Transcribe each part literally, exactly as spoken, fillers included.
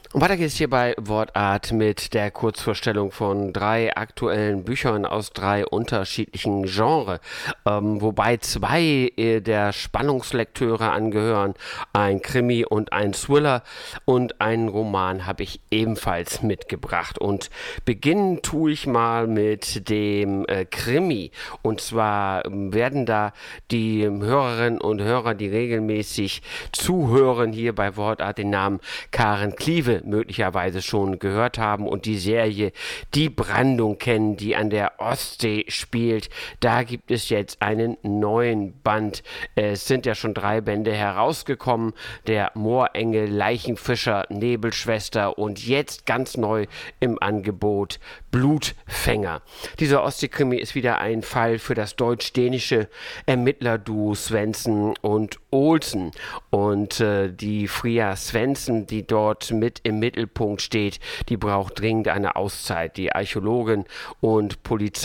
Und weiter geht es hier bei Wortart mit der Kurzvorstellung von drei aktuellen Büchern aus drei unterschiedlichen Genres, ähm, wobei zwei äh, der Spannungslektüre angehören, ein Krimi und ein Thriller, und einen Roman habe ich ebenfalls mitgebracht. Und beginnen tue ich mal mit dem äh, Krimi, und zwar ähm, werden da die Hörerinnen und Hörer, die regelmäßig zuhören, hier bei Wortart den Namen Karen Kliewe möglicherweise schon gehört haben und die Serie Die Brandung kennen, die an der Ostsee spielt. Da gibt es jetzt einen neuen Band. Es sind ja schon drei Bände herausgekommen. Der Moorengel, Leichenfischer, Nebelschwester und jetzt ganz neu im Angebot Blutfänger. Dieser Ostseekrimi ist wieder ein Fall für das deutsch-dänische Ermittlerduo Svensson und Olsen. Und äh, die Fria Svensson, die dort mit im Mittelpunkt steht, die braucht dringend eine Auszeit. Die Archäologin und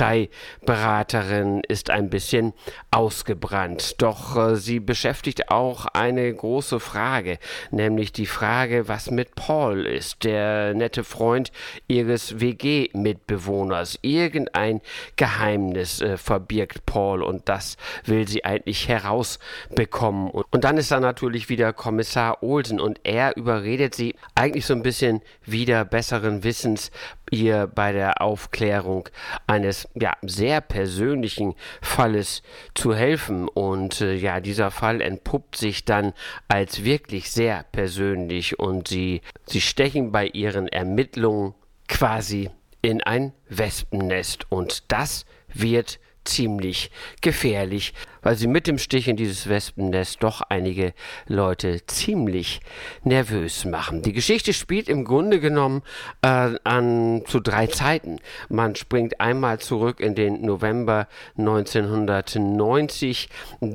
Polizeiberaterin ist ein bisschen ausgebrannt. Doch äh, sie beschäftigt auch eine große Frage, nämlich die Frage, was mit Paul ist, der nette Freund ihres W G-Mitbewohners. Irgendein Geheimnis äh, verbirgt Paul, und das will sie eigentlich herausbekommen. Und, und dann ist da natürlich wieder Kommissar Olsen, und er überredet sie eigentlich so ein bisschen wieder besseren Wissens, ihr bei der Aufklärung eines ja sehr persönlichen Falles zu helfen. Und äh, ja, dieser Fall entpuppt sich dann als wirklich sehr persönlich, und sie, sie stechen bei ihren Ermittlungen quasi in ein Wespennest, und das wird ziemlich gefährlich, weil sie mit dem Stich in dieses Wespennest doch einige Leute ziemlich nervös machen. Die Geschichte spielt im Grunde genommen äh, an zu drei Zeiten. Man springt einmal zurück in den November neunzehnhundertneunzig.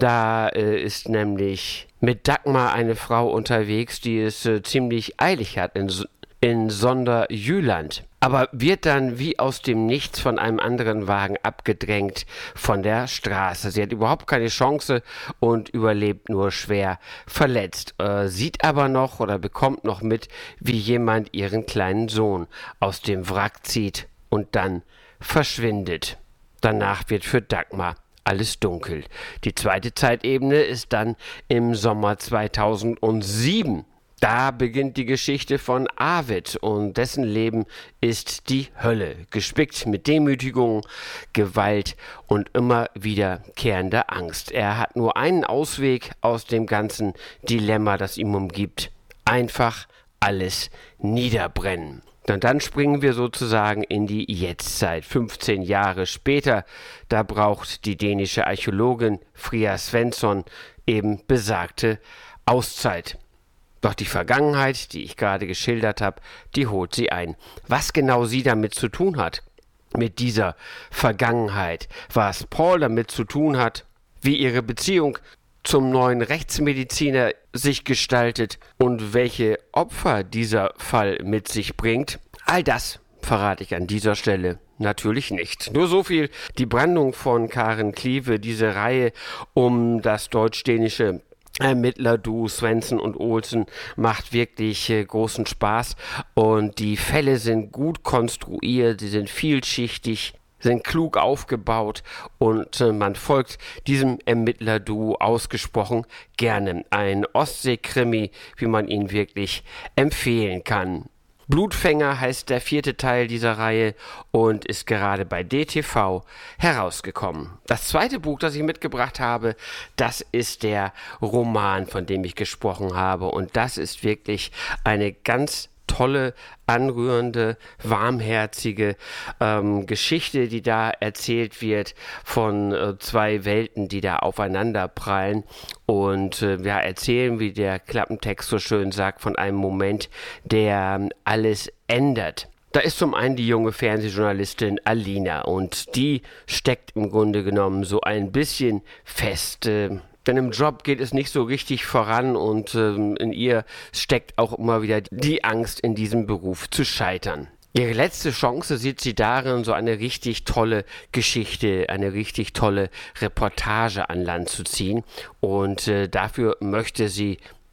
Da äh, ist nämlich mit Dagmar eine Frau unterwegs, die es äh, ziemlich eilig hat in, in Sonderjüland, aber wird dann wie aus dem Nichts von einem anderen Wagen abgedrängt von der Straße. Sie hat überhaupt keine Chance und überlebt nur schwer verletzt, äh, sieht aber noch oder bekommt noch mit, wie jemand ihren kleinen Sohn aus dem Wrack zieht und dann verschwindet. Danach wird für Dagmar alles dunkel. Die zweite Zeitebene ist dann im Sommer zweitausendsieben. Da beginnt die Geschichte von Arvid, und dessen Leben ist die Hölle, gespickt mit Demütigung, Gewalt und immer wiederkehrender Angst. Er hat nur einen Ausweg aus dem ganzen Dilemma, das ihn umgibt: einfach alles niederbrennen. Und dann springen wir sozusagen in die Jetztzeit. fünfzehn Jahre später, da braucht die dänische Archäologin Fria Svensson eben besagte Auszeit. Doch die Vergangenheit, die ich gerade geschildert habe, die holt sie ein. Was genau sie damit zu tun hat, mit dieser Vergangenheit, was Paul damit zu tun hat, wie ihre Beziehung zum neuen Rechtsmediziner sich gestaltet und welche Opfer dieser Fall mit sich bringt, all das verrate ich an dieser Stelle natürlich nicht. Nur so viel: Die Brandung von Karen Kliewe, diese Reihe um das deutsch-dänische Ermittlerduo Svensson und Olsen, macht wirklich äh, großen Spaß, und die Fälle sind gut konstruiert, sie sind vielschichtig, sind klug aufgebaut, und äh, man folgt diesem Ermittlerduo ausgesprochen gerne. Ein Ostseekrimi, wie man ihn wirklich empfehlen kann. Blutfänger heißt der vierte Teil dieser Reihe und ist gerade bei D T V herausgekommen. Das zweite Buch, das ich mitgebracht habe, das ist der Roman, von dem ich gesprochen habe, und das ist wirklich eine ganz tolle, anrührende, warmherzige ähm, Geschichte, die da erzählt wird von äh, zwei Welten, die da aufeinander prallen, und äh, ja, erzählen, wie der Klappentext so schön sagt, von einem Moment, der äh, alles ändert. Da ist zum einen die junge Fernsehjournalistin Alina, und die steckt im Grunde genommen so ein bisschen fest. Äh, Denn im Job geht es nicht so richtig voran, und ähm, in ihr steckt auch immer wieder die Angst, in diesem Beruf zu scheitern. Ihre letzte Chance sieht sie darin, so eine richtig tolle Geschichte, eine richtig tolle Reportage an Land zu ziehen, und äh, dafür möchte sie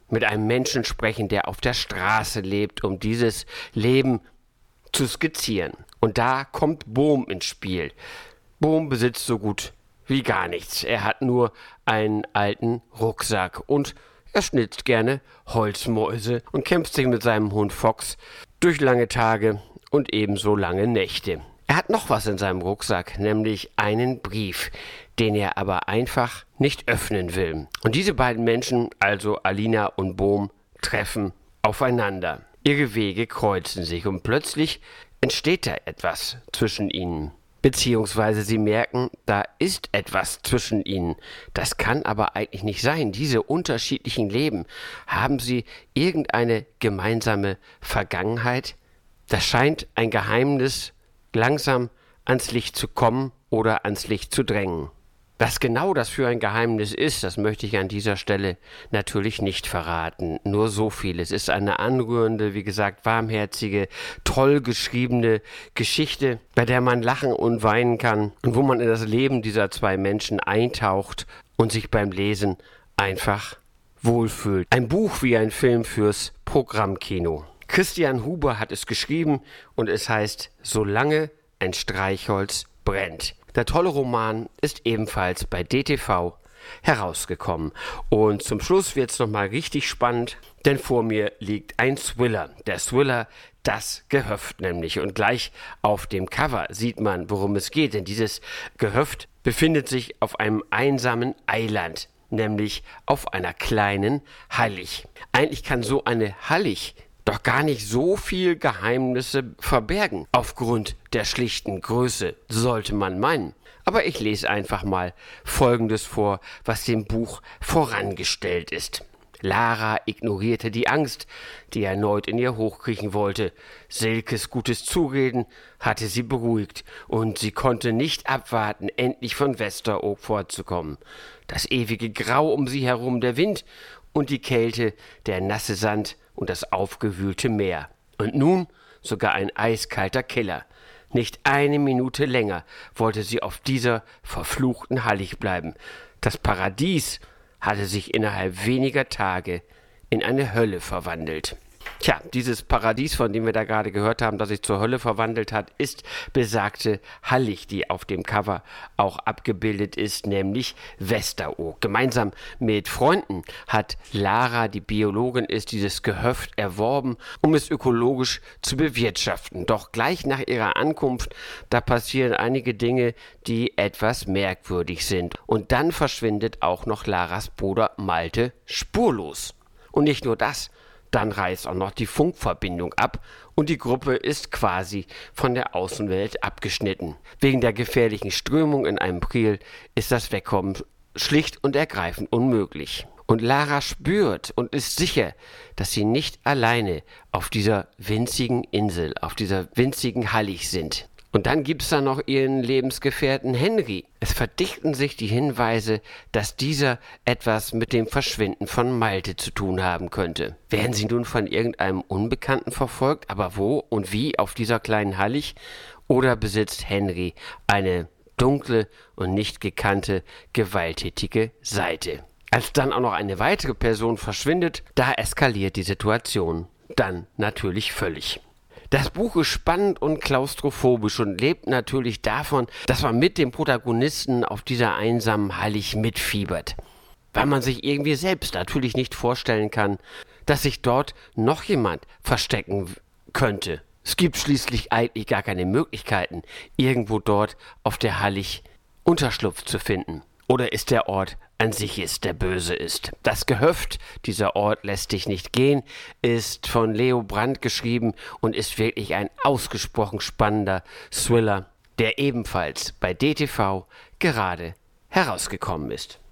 mit einem Menschen sprechen, der auf der Straße lebt, um dieses Leben zu skizzieren. Und da kommt Bohm ins Spiel. Bohm besitzt so gut wie gar nichts. Er hat nur einen alten Rucksack und er schnitzt gerne Holzmäuse und kämpft sich mit seinem Hund Fox durch lange Tage und ebenso lange Nächte. Er hat noch was in seinem Rucksack, nämlich einen Brief, den er aber einfach nicht öffnen will. Und diese beiden Menschen, also Alina und Bohm, treffen aufeinander. Ihre Wege kreuzen sich und plötzlich entsteht da etwas zwischen ihnen. Beziehungsweise sie merken, da ist etwas zwischen ihnen. Das kann aber eigentlich nicht sein. Diese unterschiedlichen Leben, haben sie irgendeine gemeinsame Vergangenheit? Das scheint ein Geheimnis langsam ans Licht zu kommen oder ans Licht zu drängen. Was genau das für ein Geheimnis ist, das möchte ich an dieser Stelle natürlich nicht verraten. Nur so viel. Es ist eine anrührende, wie gesagt, warmherzige, toll geschriebene Geschichte, bei der man lachen und weinen kann und wo man in das Leben dieser zwei Menschen eintaucht und sich beim Lesen einfach wohlfühlt. Ein Buch wie ein Film fürs Programmkino. Christian Huber hat es geschrieben und es heißt Solange ein Streichholz brennt. Der tolle Roman ist ebenfalls bei D T V herausgekommen. Und zum Schluss wird es nochmal richtig spannend, denn vor mir liegt ein Thriller. Der Thriller Das Gehöft nämlich. Und gleich auf dem Cover sieht man, worum es geht. Denn dieses Gehöft befindet sich auf einem einsamen Eiland, nämlich auf einer kleinen Hallig. Eigentlich kann so eine Hallig doch gar nicht so viel Geheimnisse verbergen, aufgrund der schlichten Größe, sollte man meinen. Aber ich lese einfach mal Folgendes vor, was dem Buch vorangestellt ist. Lara ignorierte die Angst, die erneut in ihr hochkriechen wollte. Silkes gutes Zureden hatte sie beruhigt, und sie konnte nicht abwarten, endlich von Westeroog fortzukommen. Das ewige Grau um sie herum, der Wind und die Kälte, der nasse Sand und das aufgewühlte Meer. Und nun sogar ein eiskalter Killer. Nicht eine Minute länger wollte sie auf dieser verfluchten Hallig bleiben. Das Paradies hatte sich innerhalb weniger Tage in eine Hölle verwandelt. Tja, dieses Paradies, von dem wir da gerade gehört haben, das sich zur Hölle verwandelt hat, ist besagte Hallig, die auf dem Cover auch abgebildet ist, nämlich Westeroog. Gemeinsam mit Freunden hat Lara, die Biologin ist, dieses Gehöft erworben, um es ökologisch zu bewirtschaften. Doch gleich nach ihrer Ankunft, da passieren einige Dinge, die etwas merkwürdig sind. Und dann verschwindet auch noch Laras Bruder Malte spurlos. Und nicht nur das, dann reißt auch noch die Funkverbindung ab und die Gruppe ist quasi von der Außenwelt abgeschnitten. Wegen der gefährlichen Strömung in einem Priel ist das Wegkommen schlicht und ergreifend unmöglich. Und Lara spürt und ist sicher, dass sie nicht alleine auf dieser winzigen Insel, auf dieser winzigen Hallig sind. Und dann gibt's da noch ihren Lebensgefährten Henry. Es verdichten sich die Hinweise, dass dieser etwas mit dem Verschwinden von Malte zu tun haben könnte. Werden sie nun von irgendeinem Unbekannten verfolgt, aber wo und wie auf dieser kleinen Hallig? Oder besitzt Henry eine dunkle und nicht gekannte, gewalttätige Seite? Als dann auch noch eine weitere Person verschwindet, da eskaliert die Situation dann natürlich völlig. Das Buch ist spannend und klaustrophobisch und lebt natürlich davon, dass man mit dem Protagonisten auf dieser einsamen Hallig mitfiebert. Weil man sich irgendwie selbst natürlich nicht vorstellen kann, dass sich dort noch jemand verstecken könnte. Es gibt schließlich eigentlich gar keine Möglichkeiten, irgendwo dort auf der Hallig Unterschlupf zu finden. Oder ist der Ort an sich ist, der böse ist? Das Gehöft, dieser Ort lässt dich nicht gehen, ist von Leo Brandt geschrieben und ist wirklich ein ausgesprochen spannender Thriller, der ebenfalls bei D T V gerade herausgekommen ist.